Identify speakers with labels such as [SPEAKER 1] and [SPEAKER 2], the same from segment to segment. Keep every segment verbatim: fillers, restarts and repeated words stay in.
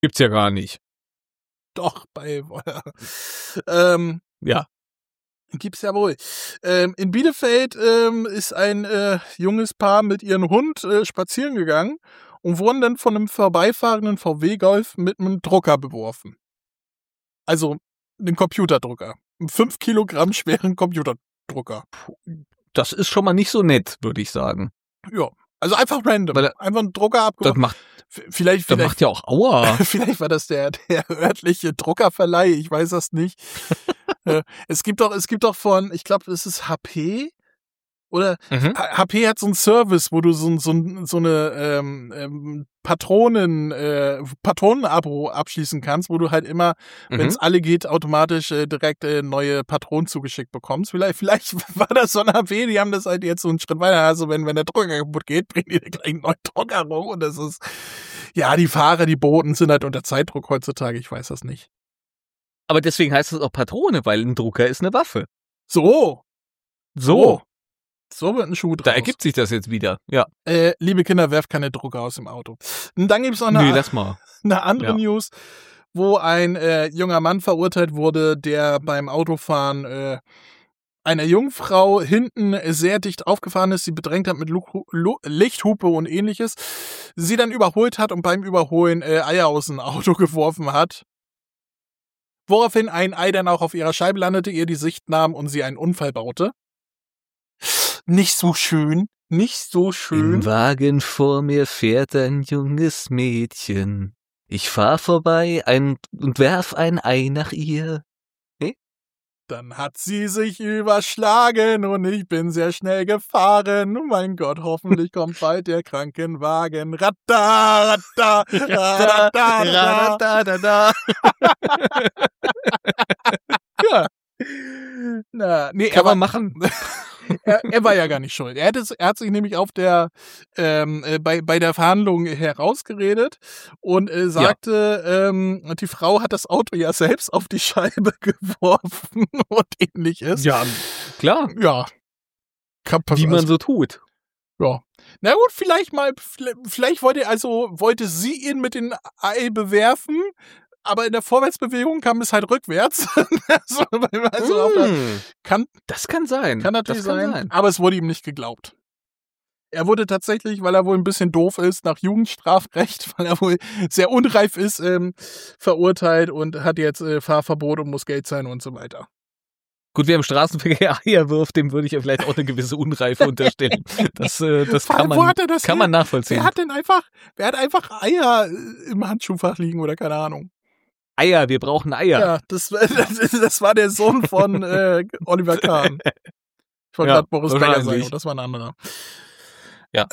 [SPEAKER 1] Gibt's ja gar nicht.
[SPEAKER 2] Doch, bei ähm,
[SPEAKER 1] Ja.
[SPEAKER 2] Gibt's ja wohl. Ähm, in Bielefeld ähm, ist ein äh, junges Paar mit ihrem Hund äh, spazieren gegangen und wurden dann von einem vorbeifahrenden V W-Golf mit einem Drucker beworfen. Also einen Computerdrucker. Einen fünf Kilogramm schweren Computerdrucker.
[SPEAKER 1] Das ist schon mal nicht so nett, würde ich sagen.
[SPEAKER 2] Ja, also einfach random.
[SPEAKER 1] Weil,
[SPEAKER 2] einfach einen Drucker abgeworfen.
[SPEAKER 1] Das macht,
[SPEAKER 2] Vielleicht, vielleicht,
[SPEAKER 1] das macht ja auch Aua.
[SPEAKER 2] Vielleicht war das der, der örtliche Druckerverleih, ich weiß das nicht. es gibt doch, es gibt doch von, ich glaube, es ist H P oder
[SPEAKER 1] Mhm.
[SPEAKER 2] H P hat so einen Service, wo du so, so, so eine ähm, ähm, Patronen, äh, Patronen-Abo abschließen kannst, wo du halt immer,
[SPEAKER 1] Mhm.
[SPEAKER 2] wenn es alle geht, automatisch äh, direkt äh, neue Patronen zugeschickt bekommst. Vielleicht, vielleicht war das so ein H P, die haben das halt jetzt so einen Schritt weiter. Also wenn, wenn der Drucker kaputt geht, bringen die gleich einen neuen Drucker rum und das ist, ja, die Fahrer, die Boten sind halt unter Zeitdruck heutzutage, ich weiß das nicht.
[SPEAKER 1] Aber deswegen heißt es auch Patrone, weil ein Drucker ist eine Waffe.
[SPEAKER 2] So.
[SPEAKER 1] So.
[SPEAKER 2] So wird ein Schuh draus.
[SPEAKER 1] Da ergibt sich das jetzt wieder, ja.
[SPEAKER 2] Äh, liebe Kinder, werft keine Drucker aus dem Auto. Und dann gibt's noch eine,
[SPEAKER 1] Nee, lass mal.
[SPEAKER 2] eine andere
[SPEAKER 1] Ja.
[SPEAKER 2] News, wo ein äh, junger Mann verurteilt wurde, der beim Autofahren äh, einer Jungfrau hinten sehr dicht aufgefahren ist, sie bedrängt hat mit Lu- Lu- Lichthupe und ähnliches, sie dann überholt hat und beim Überholen äh, Eier aus dem Auto geworfen hat. Woraufhin ein Ei dann auch auf ihrer Scheibe landete, ihr die Sicht nahm und sie einen Unfall baute. Nicht so schön, nicht so schön.
[SPEAKER 1] Im Wagen vor mir fährt ein junges Mädchen. Ich fahr vorbei ein, und werf ein Ei nach ihr.
[SPEAKER 2] Dann hat sie sich überschlagen und ich bin sehr schnell gefahren. Oh mein Gott, hoffentlich kommt bald der Krankenwagen. Ratta, ratta, ratta, ratta,
[SPEAKER 1] da.
[SPEAKER 2] Ja. Na, nee,
[SPEAKER 1] Kann
[SPEAKER 2] er war,
[SPEAKER 1] man machen.
[SPEAKER 2] er, er war ja gar nicht schuld. Er hat, es, er hat sich nämlich auf der ähm, äh, bei, bei der Verhandlung herausgeredet und äh, sagte, ja. ähm, die Frau hat das Auto ja selbst auf die Scheibe geworfen und ähnliches.
[SPEAKER 1] Ja, klar.
[SPEAKER 2] Ja. Kann
[SPEAKER 1] Wie man so tut.
[SPEAKER 2] Ja. Na gut, vielleicht mal, vielleicht wollte also wollte sie ihn mit dem Ei bewerfen, aber in der Vorwärtsbewegung kam es halt rückwärts. also, also
[SPEAKER 1] mm.
[SPEAKER 2] auf der, kann,
[SPEAKER 1] das kann sein.
[SPEAKER 2] Kann natürlich
[SPEAKER 1] das kann
[SPEAKER 2] sein,
[SPEAKER 1] sein.
[SPEAKER 2] Aber es wurde ihm nicht geglaubt. Er wurde tatsächlich, weil er wohl ein bisschen doof ist, nach Jugendstrafrecht, weil er wohl sehr unreif ist, ähm, verurteilt und hat jetzt äh, Fahrverbot und muss Geld zahlen und so weiter.
[SPEAKER 1] Gut, wer im Straßenverkehr Eier wirft, dem würde ich ja vielleicht auch eine gewisse Unreife unterstellen. Das, äh, das kann man,
[SPEAKER 2] Wo hat er das
[SPEAKER 1] kann
[SPEAKER 2] her?
[SPEAKER 1] man nachvollziehen.
[SPEAKER 2] Wer hat denn einfach, wer hat einfach Eier im Handschuhfach liegen oder keine Ahnung?
[SPEAKER 1] Eier, wir brauchen Eier.
[SPEAKER 2] Ja, das, das, das war der Sohn von äh, Oliver Kahn. Ich wollte
[SPEAKER 1] Ja,
[SPEAKER 2] gerade Boris Becker sagen,
[SPEAKER 1] wahrscheinlich.
[SPEAKER 2] aber das war ein anderer.
[SPEAKER 1] Ja.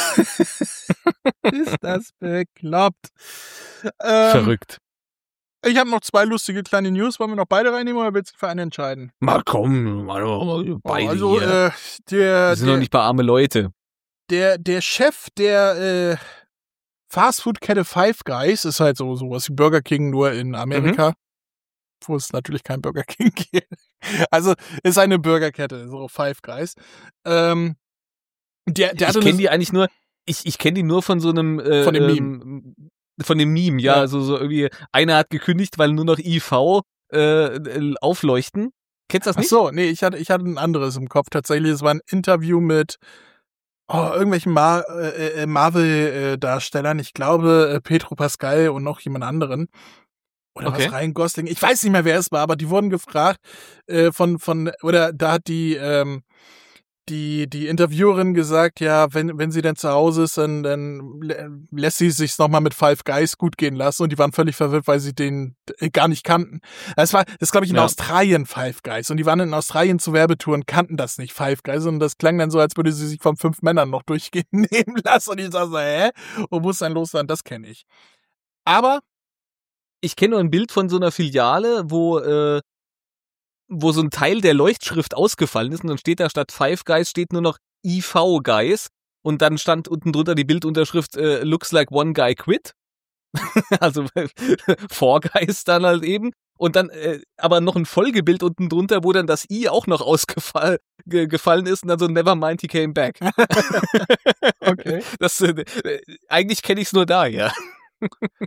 [SPEAKER 2] Ist das bekloppt. Ähm,
[SPEAKER 1] Verrückt.
[SPEAKER 2] Ich habe noch zwei lustige kleine News. Wollen wir noch beide reinnehmen oder willst du für einen entscheiden?
[SPEAKER 1] Mal komm, mal, mal, beide
[SPEAKER 2] also,
[SPEAKER 1] hier.
[SPEAKER 2] äh, der,
[SPEAKER 1] Wir sind
[SPEAKER 2] der,
[SPEAKER 1] doch nicht bei arme Leute.
[SPEAKER 2] der, der Chef der äh, Fastfood-Kette Five Guys ist halt so sowas wie Burger King, nur in Amerika. Mhm. Wo es natürlich kein Burger King gibt. Also ist eine Burgerkette, so Five Guys. Ähm, der, der
[SPEAKER 1] ich kenne die eigentlich nur, ich, ich kenne die nur von so einem äh,
[SPEAKER 2] von dem Meme.
[SPEAKER 1] Ähm, von dem Meme, ja, ja. Also so irgendwie, einer hat gekündigt, weil nur noch I V äh, aufleuchten. Kennst du das nicht?
[SPEAKER 2] Ach so, nee, ich hatte, ich hatte ein anderes im Kopf. Tatsächlich, es war ein Interview mit oh, irgendwelchen Mar- äh, Marvel-Darstellern. Ich glaube, äh, Pedro Pascal und noch jemand anderen. Oder
[SPEAKER 1] okay.
[SPEAKER 2] was, Ryan Gosling. Ich weiß nicht mehr, wer es war, aber die wurden gefragt äh, von, von, oder da hat die, ähm, die, die Interviewerin gesagt, ja, wenn, wenn sie denn zu Hause ist, dann, dann lässt sie sich's nochmal mit Five Guys gut gehen lassen und die waren völlig verwirrt, weil sie den gar nicht kannten. Das war, das glaube ich in ja. Australien Five Guys und die waren in Australien zu Werbetouren, kannten das nicht Five Guys und das klang dann so, als würde sie sich von fünf Männern noch durchgehen nehmen lassen und ich sag so, hä? Wo muss dann los sein? Das kenne ich. Aber
[SPEAKER 1] ich kenne nur ein Bild von so einer Filiale, wo äh, wo so ein Teil der Leuchtschrift ausgefallen ist und dann steht da statt Five Guys steht nur noch I V Guys und dann stand unten drunter die Bildunterschrift äh, Looks like one guy quit. Also Four Guys dann halt eben und dann äh, aber noch ein Folgebild unten drunter, wo dann das I auch noch ausgefallen ge- gefallen ist und dann so never mind he came back.
[SPEAKER 2] Okay.
[SPEAKER 1] Das äh, eigentlich kenne ich es nur da, ja.